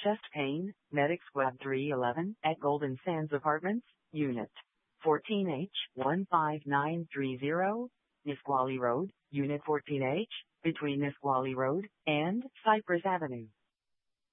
chest pain, Medic Squad 311 at Golden Sands Apartments, Unit 14H 15930, Nisqually Road, Unit 14H, between Nisqually Road and Cypress Avenue.